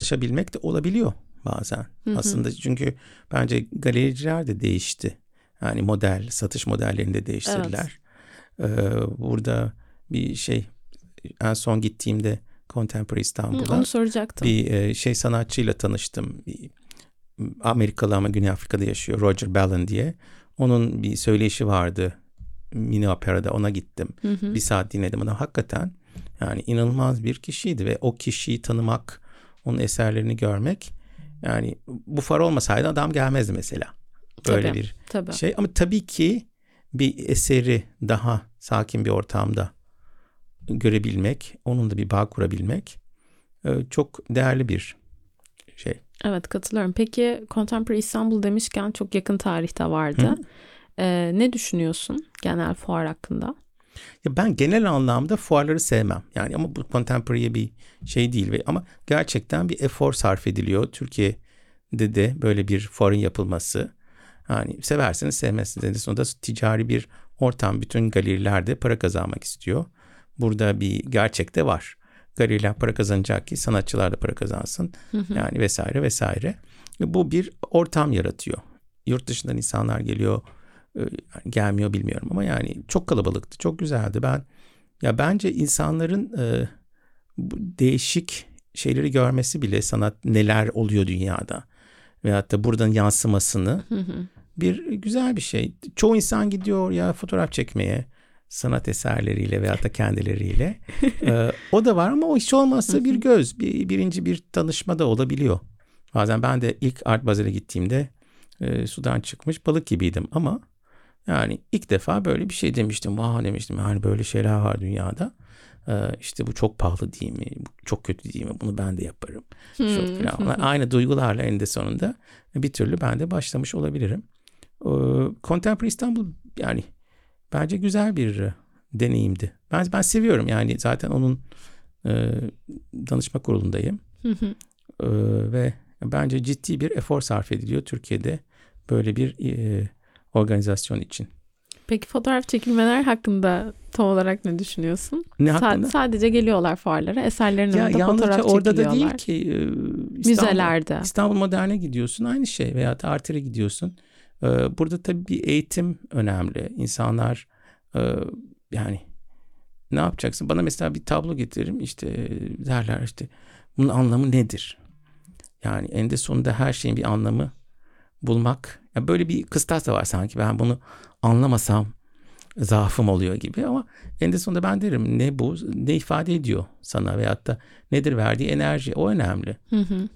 çalışabilmek de olabiliyor bazen. Aslında çünkü bence galericiler de değişti. Yani satış modellerini de değiştirdiler. Burada bir en son gittiğimde Contemporary İstanbul'a onu soracaktım. bir sanatçıyla tanıştım. Bir Amerikalı ama Güney Afrika'da yaşıyor, Roger Ballin diye. Onun bir söyleşi vardı mini operada, ona gittim. Bir saat dinledim onu. Hakikaten yani inanılmaz bir kişiydi ve o kişiyi tanımak, onun eserlerini görmek, yani bu fuar olmasaydı adam gelmezdi mesela. Böyle bir şey. Ama tabii ki bir eseri daha sakin bir ortamda görebilmek, onunla bir bağ kurabilmek çok değerli bir şey. Evet, katılıyorum. Peki Contemporary İstanbul demişken çok yakın tarihte vardı. Ne düşünüyorsun genel fuar hakkında? Ya ben genel anlamda fuarları sevmem. Yani ama bu Contemporary'e bir şey değil ama gerçekten bir efor sarf ediliyor. Türkiye'de de böyle bir fuarın yapılması. Yani seversiniz sevmezsiniz. Sonunda ticari bir ortam. Bütün galeriler de para kazanmak istiyor. Burada bir gerçek de var. Galeriler para kazanacak ki sanatçılar da para kazansın. Yani vesaire vesaire. Bu bir ortam yaratıyor. Yurt dışından insanlar geliyor. Gelmiyor bilmiyorum ama yani çok kalabalıktı, çok güzeldi. Bence insanların bu değişik şeyleri görmesi bile, sanat neler oluyor dünyada veyahut da buradan yansımasını bir güzel bir şey. Çoğu insan gidiyor ya fotoğraf çekmeye sanat eserleriyle veyahut da kendileriyle. O da var ama o hiç olmazsa bir birinci bir tanışma da olabiliyor. Bazen ben de ilk Art Basel'e gittiğimde sudan çıkmış balık gibiydim ama yani ilk defa böyle bir şey demiştim. Demiştim. Yani böyle şeyler var dünyada. İşte bu çok pahalı değil mi? Bu çok kötü değil mi? Bunu ben de yaparım. Falan. Aynı duygularla eninde sonunda bir türlü ben de başlamış olabilirim. Contemporary İstanbul yani bence güzel bir deneyimdi. Ben seviyorum yani zaten onun danışma kurulundayım. Ve bence ciddi bir efor sarf ediliyor Türkiye'de böyle bir organizasyon için. Peki fotoğraf çekilmeler hakkında tam olarak ne düşünüyorsun? Ne hakkında? Sadece geliyorlar fuarlara, eserlerin önünde fotoğraf çekiliyorlar. Orada da değil ki. Müzelerde. İstanbul Modern'e gidiyorsun aynı şey veya Arter'e gidiyorsun. Burada tabii bir eğitim önemli. İnsanlar yani ne yapacaksın? Bana mesela bir tablo getiririm derler bunun anlamı nedir? Yani eninde sonunda her şeyin bir anlamı bulmak. Ya böyle bir kıstas da var sanki. Ben bunu anlamasam zaafım oluyor gibi ama eninde sonunda ben derim ne bu, ne ifade ediyor sana veyahut da nedir verdiği enerji, o önemli.